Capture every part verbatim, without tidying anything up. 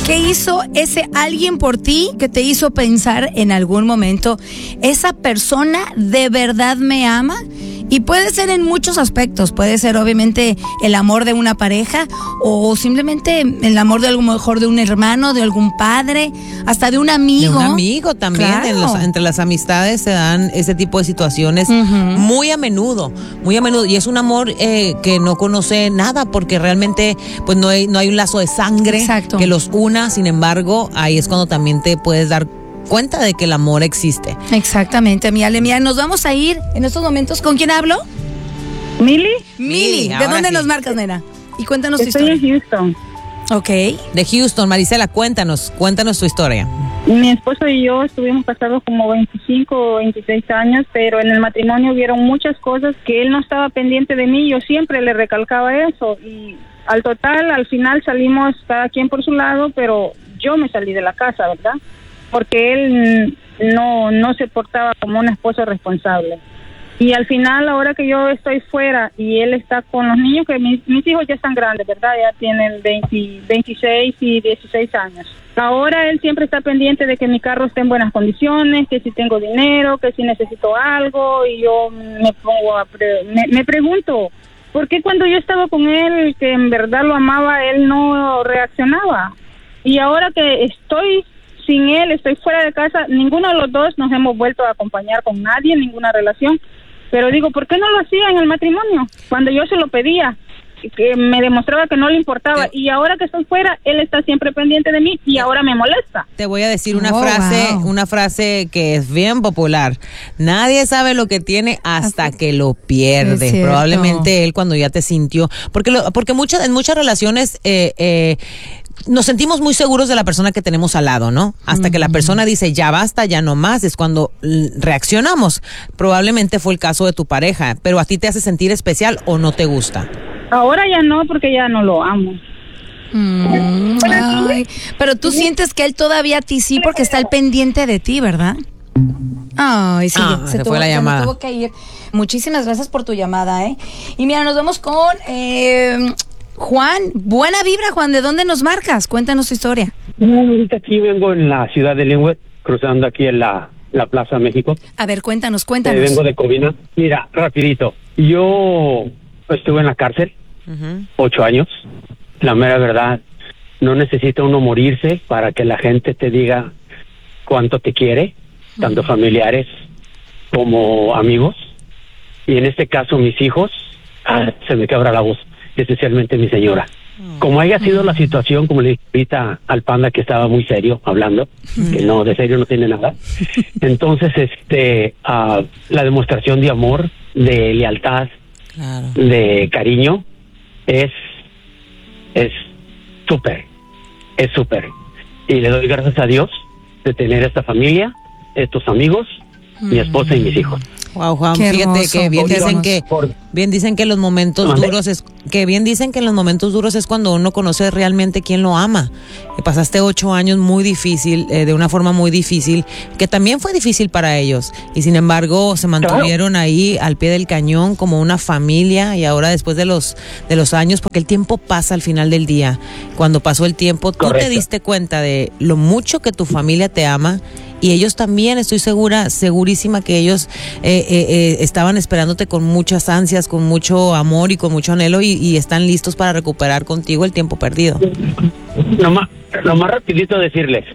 ¿Qué hizo ese alguien por ti que te hizo pensar en algún momento, esa persona de verdad me ama? Y puede ser en muchos aspectos, puede ser obviamente el amor de una pareja o simplemente el amor de a lo mejor de un hermano, de algún padre, hasta de un amigo. De un amigo también, claro. en los, entre las amistades se dan ese tipo de situaciones uh-huh. muy a menudo, muy a menudo. Y es un amor eh, que no conoce nada porque realmente pues no hay, no hay un lazo de sangre Exacto. que los una, sin embargo, ahí es cuando también te puedes dar cuenta de que el amor existe. Exactamente, mi Ale. Mira, nos vamos a ir en estos momentos. ¿Con quién hablo? Mili. Mili, ¿de dónde sí. nos marcas, nena? Y cuéntanos Estoy tu historia. Estoy en Houston. Ok. De Houston, Marisela, cuéntanos, cuéntanos tu historia. Mi esposo y yo estuvimos casados como veinticinco o veintiséis años, pero en el matrimonio hubieron muchas cosas que él no estaba pendiente de mí. Yo siempre le recalcaba eso y al total, al final salimos cada quien por su lado, pero yo me salí de la casa, ¿verdad? Porque él no no se portaba como un esposo responsable. Y al final, ahora que yo estoy fuera y él está con los niños, que mis, mis hijos ya están grandes, ¿verdad? Ya tienen veinte, veintiséis y dieciséis años. Ahora él siempre está pendiente de que mi carro esté en buenas condiciones, que si tengo dinero, que si necesito algo, y yo me pongo a pre- me, me pregunto, ¿por qué cuando yo estaba con él, que en verdad lo amaba, él no reaccionaba? Y ahora que estoy sin él, estoy fuera de casa, ninguno de los dos nos hemos vuelto a acompañar con nadie en ninguna relación, pero digo, ¿por qué no lo hacía en el matrimonio? Cuando yo se lo pedía, que me demostraba que no le importaba, y ahora que estoy fuera, él está siempre pendiente de mí y ahora me molesta. Te voy a decir una oh, frase, wow. una frase que es bien popular. Nadie sabe lo que tiene hasta que lo pierde. Probablemente él cuando ya te sintió, porque lo, porque muchas en muchas relaciones eh, eh, nos sentimos muy seguros de la persona que tenemos al lado, ¿no? Hasta mm. que la persona dice, ya basta, ya no más, es cuando reaccionamos. Probablemente fue el caso de tu pareja, pero ¿a ti te hace sentir especial o no te gusta? Ahora ya no, porque ya no lo amo. Mm, ay, pero tú sientes que él todavía a ti sí, porque está al pendiente de ti, ¿verdad? Ay, sí, ah, se, se tuvo, fue la se llamada. tuvo que ir. Muchísimas gracias por tu llamada, ¿eh? Y mira, nos vamos con... Eh, Juan, buena vibra, Juan, ¿de dónde nos marcas? Cuéntanos tu historia. Ahorita aquí vengo en la ciudad de Linwood, cruzando aquí en la, la Plaza México. A ver, cuéntanos, cuéntanos. Eh, vengo de Covina. Mira, rapidito, yo estuve en la cárcel, uh-huh. ocho años. La mera verdad, no necesita uno morirse para que la gente te diga cuánto te quiere, uh-huh. tanto familiares como amigos. Y en este caso, mis hijos, ah, se me quebra la voz. Especialmente mi señora. Como haya sido la situación, como le dije ahorita al Panda, que estaba muy serio hablando, que no, de serio no tiene nada. Entonces, este, uh, la demostración de amor, de lealtad, claro. de cariño, es, es súper, es súper. Y le doy gracias a Dios de tener esta familia, estos amigos, mm. mi esposa y mis hijos. Wow, Juan, Qué fíjate hermoso, que bien dicen hermoso. que bien dicen que los momentos ¿Vale? duros es que bien dicen que en los momentos duros es cuando uno conoce realmente quién lo ama. Que pasaste ocho años muy difícil, eh, de una forma muy difícil, que también fue difícil para ellos, y sin embargo se mantuvieron claro. ahí al pie del cañón como una familia. Y ahora después de los de los años, porque el tiempo pasa al final del día, cuando pasó el tiempo, tú Correcto. te diste cuenta de lo mucho que tu familia te ama. Y ellos también, estoy segura, segurísima que ellos eh, eh, eh, estaban esperándote con muchas ansias, con mucho amor y con mucho anhelo, y, y están listos para recuperar contigo el tiempo perdido. Nomás, nomás rapidito decirles,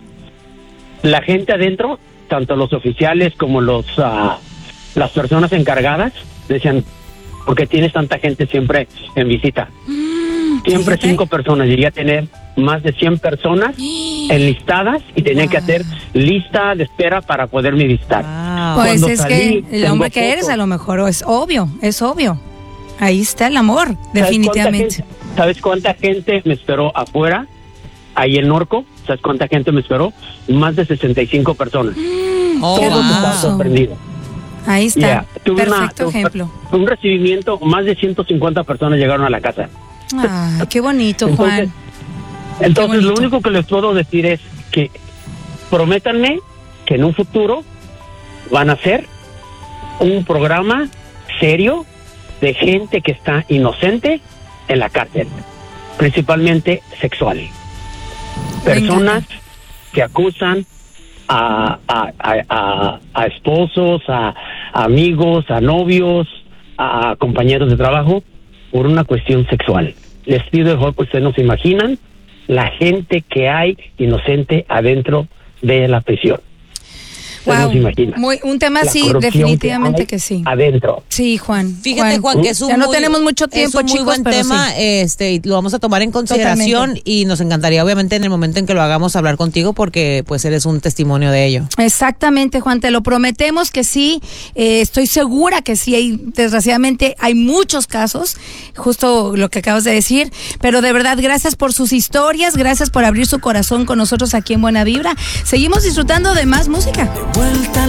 la gente adentro, tanto los oficiales como los uh, las personas encargadas, decían, ¿por qué tienes tanta gente siempre en visita? Siempre Fíjate. cinco personas, llegué a tener más de cien personas enlistadas y tenía wow. que hacer lista de espera para poderme visitar. Wow. Pues es salí, que el hombre que fotos. eres a lo mejor es obvio, es obvio. Ahí está el amor, definitivamente. ¿Sabes cuánta gente, ¿sabes cuánta gente me esperó afuera? Ahí en Norco, ¿sabes cuánta gente me esperó? Más de sesenta y cinco personas. Mm, oh, Todos wow. estaban sorprendidos. Ahí está, yeah. perfecto una, ejemplo. Un recibimiento, más de ciento cincuenta personas llegaron a la casa. Ah, qué bonito, entonces, Juan. Entonces, qué lo único que les puedo decir es que prométanme que en un futuro van a hacer un programa serio de gente que está inocente en la cárcel, principalmente sexual. Personas que acusan a, a, a, a, a esposos, a, a amigos, a novios, a compañeros de trabajo por una cuestión sexual. Les pido el favor que ustedes no se imaginan la gente que hay inocente adentro de la prisión. Wow. No se imagina. Muy, un tema La sí, corrupción definitivamente que, que sí. Adentro. Sí, Juan. Fíjate, Juan, Juan que es un ya no muy, tenemos mucho tiempo, es un muy chicos, buen pero tema, sí. este, y lo vamos a tomar en consideración. Totalmente. Y nos encantaría, obviamente, en el momento en que lo hagamos, hablar contigo, porque pues eres un testimonio de ello. Exactamente, Juan, te lo prometemos que sí. Eh, estoy segura que sí. Hay, desgraciadamente, hay muchos casos, justo lo que acabas de decir, pero de verdad, gracias por sus historias, gracias por abrir su corazón con nosotros aquí en Buena Vibra. Seguimos disfrutando de más música. Vuelta